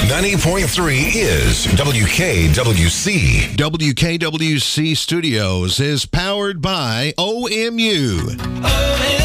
90.3 is WKWC. WKWC Studios is powered by OMU.